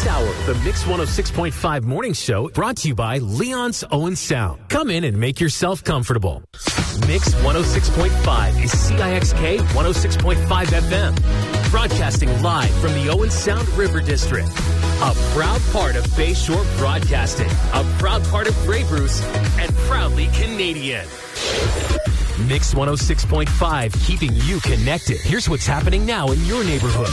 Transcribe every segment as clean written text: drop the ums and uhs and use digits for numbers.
This hour, the Mix 106.5 morning show brought to you by Leon's Owen Sound. Come in and make yourself comfortable. Mix 106.5 is CIXK 106.5 FM. Broadcasting live from the Owen Sound River District. A proud part of Bayshore Broadcasting. A proud part of Grey Bruce. And proudly Canadian. Mix 106.5, keeping you connected. Here's what's happening now in your neighborhood.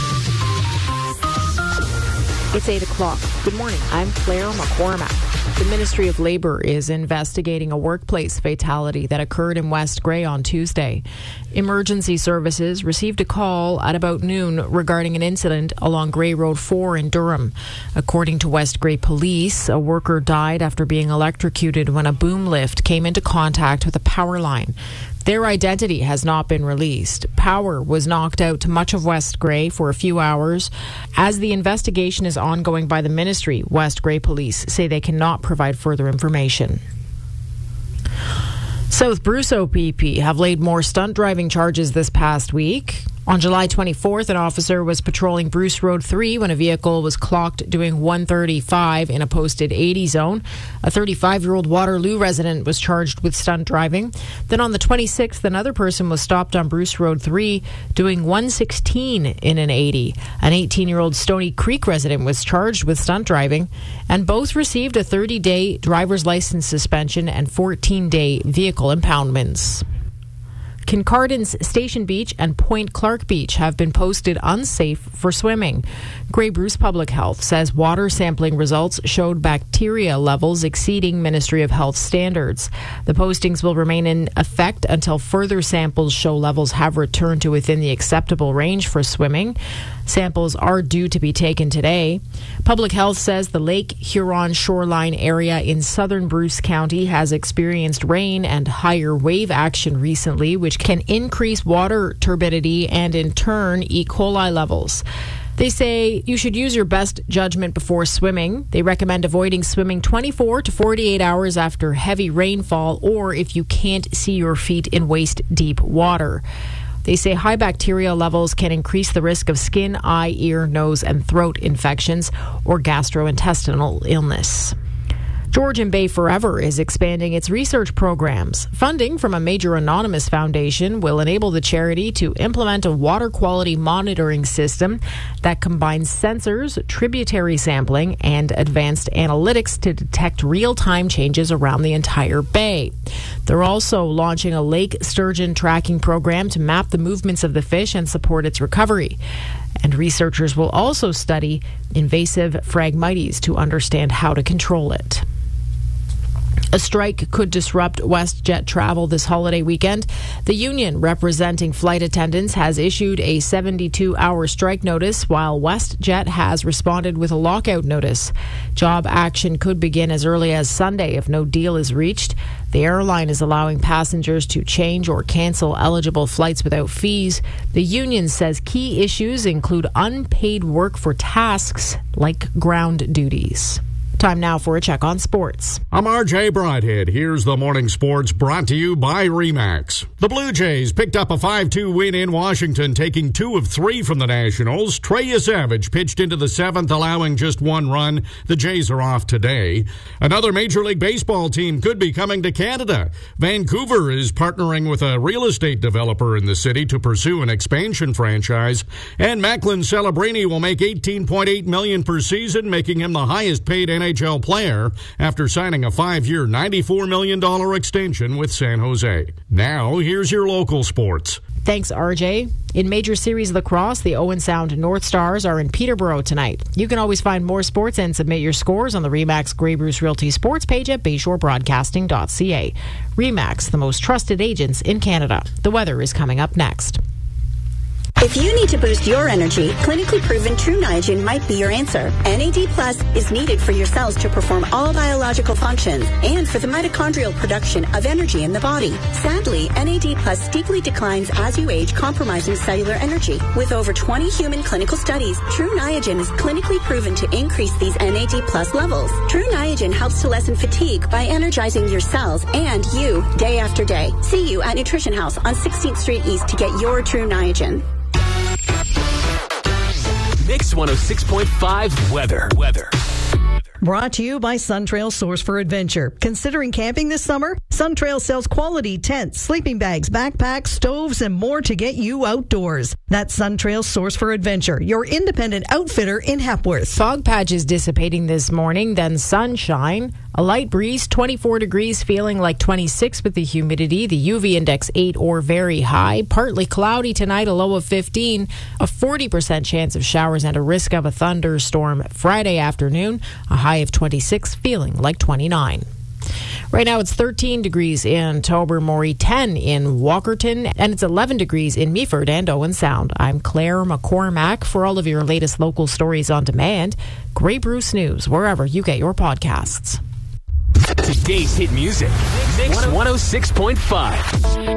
It's 8 o'clock. Good morning. I'm Claire McCormack. The Ministry of Labour is investigating a workplace fatality that occurred in West Grey on Tuesday. Emergency services received a call at about noon regarding an incident along Grey Road 4 in Durham. According to West Grey Police, a worker died after being electrocuted when a boom lift came into contact with a power line. Their identity has not been released. Power was knocked out to much of West Grey for a few hours. As the investigation is ongoing by the ministry, West Grey Police say they cannot provide further information. South Bruce OPP have laid more stunt driving charges this past week. On July 24th, an officer was patrolling Bruce Road 3 when a vehicle was clocked doing 135 in a posted 80 zone. A 35-year-old Waterloo resident was charged with stunt driving. Then on the 26th, another person was stopped on Bruce Road 3 doing 116 in an 80. An 18-year-old Stony Creek resident was charged with stunt driving, and both received a 30-day driver's license suspension and 14-day vehicle impoundments. Kincardin's Station Beach and Point Clark Beach have been posted unsafe for swimming. Grey Bruce Public Health says water sampling results showed bacteria levels exceeding Ministry of Health standards. The postings will remain in effect until further samples show levels have returned to within the acceptable range for swimming. Samples are due to be taken today. Public Health says the Lake Huron shoreline area in southern Bruce County has experienced rain and higher wave action recently, which can increase water turbidity and in turn E. coli levels. They say you should use your best judgment before swimming. They recommend avoiding swimming 24 to 48 hours after heavy rainfall or if you can't see your feet in waist-deep water. They say high bacteria levels can increase the risk of skin, eye, ear, nose, and throat infections or gastrointestinal illness. Georgian Bay Forever is expanding its research programs. Funding from a major anonymous foundation will enable the charity to implement a water quality monitoring system that combines sensors, tributary sampling, and advanced analytics to detect real-time changes around the entire bay. They're also launching a lake sturgeon tracking program to map the movements of the fish and support its recovery. And researchers will also study invasive Phragmites to understand how to control it. A strike could disrupt WestJet travel this holiday weekend. The union representing flight attendants has issued a 72-hour strike notice, while WestJet has responded with a lockout notice. Job action could begin as early as Sunday if no deal is reached. The airline is allowing passengers to change or cancel eligible flights without fees. The union says key issues include unpaid work for tasks like ground duties. Time now for a check on sports. I'm RJ Broadhead. Here's the morning sports brought to you by RE/MAX. The Blue Jays picked up a 5-2 win in Washington, taking 2 of 3 from the Nationals. Trey Yesavage pitched into the 7th, allowing just 1 run. The Jays are off today. Another Major League Baseball team could be coming to Canada. Vancouver is partnering with a real estate developer in the city to pursue an expansion franchise. And Macklin Celebrini will make $18.8 million per season, making him the highest paid NHL player after signing a 5-year, $94 million extension with San Jose. Now, here's your local sports. Thanks, RJ. In Major Series Lacrosse, the Owen Sound North Stars are in Peterborough tonight. You can always find more sports and submit your scores on the RE/MAX Grey Bruce Realty sports page at bayshorebroadcasting.ca. RE/MAX, the most trusted agents in Canada. The weather is coming up next. If you need to boost your energy, clinically proven True Niagen might be your answer. NAD Plus is needed for your cells to perform all biological functions and for the mitochondrial production of energy in the body. Sadly, NAD Plus steeply declines as you age, compromising cellular energy. With over 20 human clinical studies, True Niagen is clinically proven to increase these NAD Plus levels. True Niagen helps to lessen fatigue by energizing your cells and you day after day. See you at Nutrition House on 16th Street East to get your True Niagen. Mix 106.5 weather. Brought to you by Suntrail Source for Adventure. Considering camping this summer? Suntrail sells quality tents, sleeping bags, backpacks, stoves, and more to get you outdoors. That's Suntrail Source for Adventure, your independent outfitter in Hepworth. Fog patches dissipating this morning, then sunshine. A light breeze, 24 degrees, feeling like 26 with the humidity. The UV index 8 or very high. Partly cloudy tonight, a low of 15. A 40% chance of showers and a risk of a thunderstorm Friday afternoon. A high of 26, feeling like 29. Right now it's 13 degrees in Tobermory, 10 in Walkerton, and it's 11 degrees in Meaford and Owen Sound. I'm Claire McCormack. For all of your latest local stories on demand, Grey Bruce News, wherever you get your podcasts. Today's hit music, Mix 106.5.